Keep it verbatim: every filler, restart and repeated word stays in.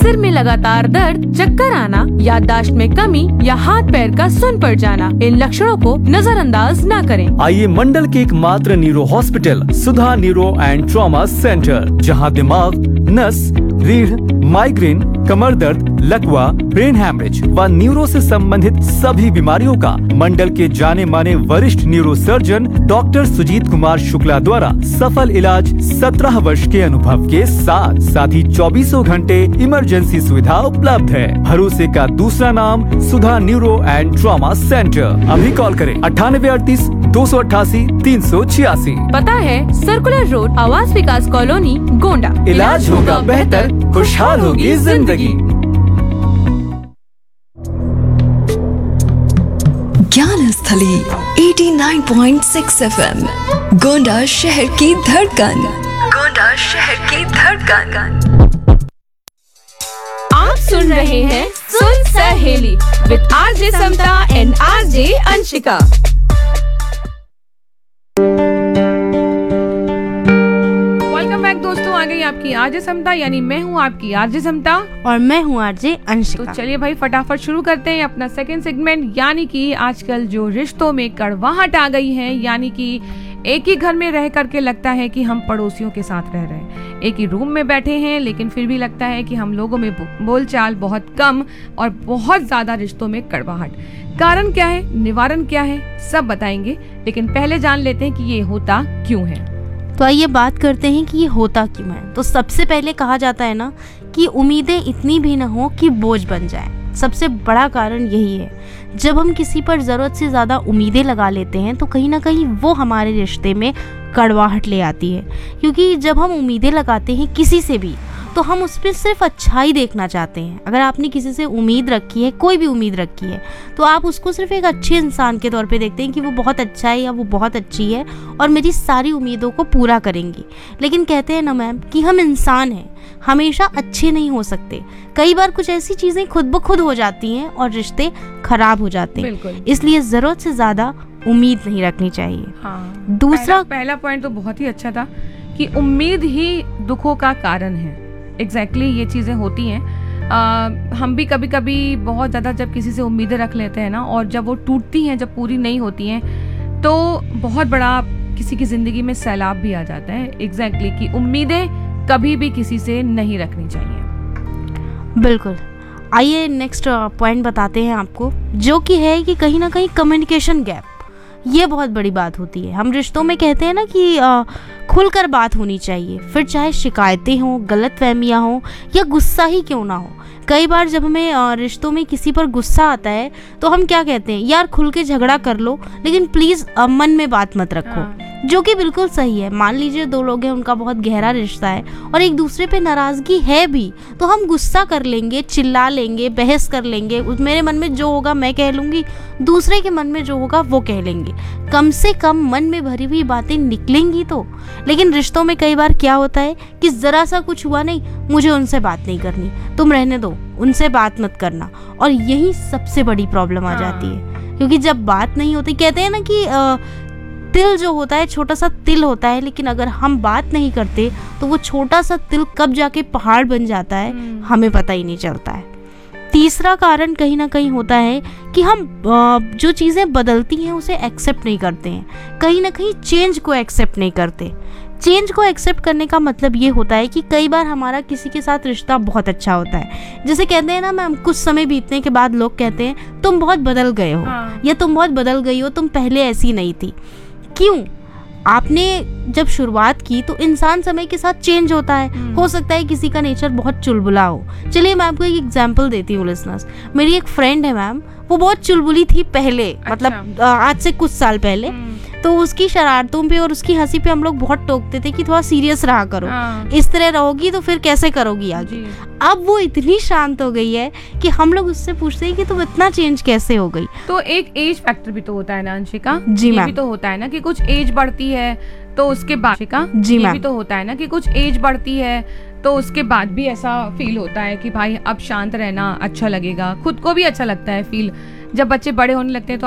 सिर में लगातार दर्द, चक्कर आना, याददाश्त में कमी या हाथ पैर का सुन पड़ जाना, इन लक्षणों को नजरअंदाज न करें। आइए मंडल के एकमात्र neuro hospital Sudha neuro and trauma centre, जहां दिमाग, नस, रीढ़, माइग्रेन, कमर दर्द, लकवा, ब्रेन हैमरेज व न्यूरो से संबंधित सभी बीमारियों का मंडल के जाने माने वरिष्ठ neuro surgeon doctor Sujit Kumar Shukla द्वारा सफल इलाज सत्रह वर्ष के अनुभव के साथ साथ ही चौबीसों घंटे इमरजेंसी सुविधा उपलब्ध है। भरोसे का दूसरा नाम सुधा न्यूरो एंड ट्रॉमा सेंटर। अभी कॉल करें अट्ठानवे अड़तीस दो सौ अट्ठासी तीन सौ छियासी। पता है सर्कुलर रोड, आवास विकास कॉलोनी, गोंडा। इलाज होगा बेहतर, खुशहाल होगी जिंदगी। ज्ञान स्थली नवासी पॉइंट छह एफ एम, गोंडा शहर की धड़कन। गोंडा शहर की धड़कन। आप सुन रहे हैं सुन सहेली with RJ Samta and RJ Anshika. दोस्तों, आ गई आपकी आरजे समता, यानी मैं हूँ आपकी आरजे समता और मैं हूँ आरजे अंशिका। तो चलिए भाई फटाफट शुरू करते हैं अपना सेकंड सेगमेंट, यानी कि आजकल जो रिश्तों में कड़वाहट आ गई है, यानी कि एक ही घर में रह करके लगता है कि हम पड़ोसियों के साथ रह रहे हैं, एक ही रूम में बैठे हैं, लेकिन फिर भी लगता है कि हम लोगों में बोलचाल बहुत कम और बहुत ज्यादा रिश्तों में कड़वाहट। कारण क्या है, निवारण क्या है, सब बताएंगे, लेकिन पहले जान लेते हैं कि ये होता क्यों है। तो आइए बात करते हैं कि ये होता क्यों है। तो सबसे पहले कहा जाता है ना कि उम्मीदें इतनी भी ना हो कि बोझ बन जाए। सबसे बड़ा कारण यही है। जब हम किसी पर ज़रूरत से ज़्यादा उम्मीदें लगा लेते हैं तो कहीं ना कहीं वो हमारे रिश्ते में कड़वाहट ले आती है, क्योंकि जब हम उम्मीदें लगाते हैं किसी से भी तो हम उस पर सिर्फ अच्छाई देखना चाहते हैं। अगर आपने किसी से उम्मीद रखी है, कोई भी उम्मीद रखी है, तो आप उसको सिर्फ एक अच्छे इंसान के तौर पे देखते हैं कि वो बहुत अच्छा है या वो बहुत अच्छी है और मेरी सारी उम्मीदों को पूरा करेंगी। लेकिन कहते हैं ना मैम कि हम इंसान हैं, हमेशा अच्छे नहीं हो सकते। कई बार कुछ ऐसी चीज़ें खुद ब खुद हो जाती हैं और रिश्ते खराब हो जाते हैं। इसलिए ज़रूरत से ज़्यादा उम्मीद नहीं रखनी चाहिए। हाँ, दूसरा पहला पॉइंट तो बहुत ही अच्छा था कि उम्मीद ही दुखों का कारण है। एग्जैक्टली exactly, ये चीज़ें होती हैं। आ, हम भी कभी कभी बहुत ज़्यादा जब किसी से उम्मीदें रख लेते हैं ना, और जब वो टूटती हैं, जब पूरी नहीं होती हैं, तो बहुत बड़ा किसी की ज़िंदगी में सैलाब भी आ जाता है। एग्जैक्टली exactly, कि उम्मीदें कभी भी किसी से नहीं रखनी चाहिए। बिल्कुल। आइए नेक्स्ट पॉइंट बताते हैं आपको, जो कि है कि कहीं ना कहीं कम्युनिकेशन गैप। ये बहुत बड़ी बात होती है। हम रिश्तों में कहते हैं ना कि आ, खुलकर बात होनी चाहिए, फिर चाहे शिकायतें हों, गलतफहमियां हों या गुस्सा ही क्यों ना हो। कई बार जब हमें रिश्तों में किसी पर गुस्सा आता है तो हम क्या कहते हैं, यार खुल के झगड़ा कर लो, लेकिन प्लीज़ मन में बात मत रखो। हाँ। जो कि बिल्कुल सही है। मान लीजिए दो लोग हैं, उनका बहुत गहरा रिश्ता है और एक दूसरे पे नाराज़गी है भी, तो हम गुस्सा कर लेंगे, चिल्ला लेंगे, बहस कर लेंगे। मेरे मन में जो होगा मैं कह लूँगी, दूसरे के मन में जो होगा वो कह लेंगे। कम से कम मन में भरी हुई बातें निकलेंगी तो। लेकिन रिश्तों में कई बार क्या होता है कि ज़रा सा कुछ हुआ, नहीं मुझे उनसे बात नहीं करनी, तुम रहने दो, उनसे बात मत करना, और यही सबसे बड़ी प्रॉब्लम आ जाती है। क्योंकि जब बात नहीं होती, कहते हैं ना कि आ, तिल जो होता है, छोटा सा तिल होता है, लेकिन अगर हम बात नहीं करते तो वो छोटा सा तिल कब जाके पहाड़ बन जाता है हमें पता ही नहीं चलता है। तीसरा कारण कहीं ना कहीं होता है कि हम जो चीज़ें बदलती हैं उसे एक्सेप्ट नहीं करते हैं, कहीं ना कहीं चेंज को एक्सेप्ट नहीं करते। चेंज को एक्सेप्ट करने का मतलब ये होता है कि कई बार हमारा किसी के साथ रिश्ता बहुत अच्छा होता है, जैसे कहते हैं ना मैम, कुछ समय बीतने के बाद लोग कहते हैं तुम बहुत बदल गए हो। हाँ। या तुम बहुत बदल गई हो, तुम पहले ऐसी नहीं थी। क्यों? आपने जब शुरुआत की तो इंसान समय के साथ चेंज होता है। हो सकता है किसी का नेचर बहुत चुलबुला हो। चलिए मैं आपको एक एग्जांपल देती हूँ लिसनर्स। मेरी एक फ्रेंड है मैम, वो बहुत चुलबुली थी पहले। अच्छा। मतलब आज से कुछ साल पहले। तो उसकी शरारतों पे और उसकी हंसी पे हम लोग बहुत टोकते थे कि थोड़ा सीरियस रहा करो। हाँ। इस तरह रहोगी तो फिर कैसे करोगी आगे। अब वो इतनी शांत हो गई है कि हम लोग उससे पूछते हैं कि तुम इतना चेंज कैसे हो गई। तो एक एज फैक्टर भी तो होता है ना अंशिका। जी मैम। ये भी तो होता है ना कि कुछ एज बढ़ती है तो उसके बाद जी ये भी तो होता है ना कि कुछ एज बढ़ती है तो उसके बाद भी ऐसा फील होता है कि भाई अब शांत रहना अच्छा लगेगा, खुद को भी अच्छा लगता है फील। जब बच्चे बड़े होने लगते हैं तो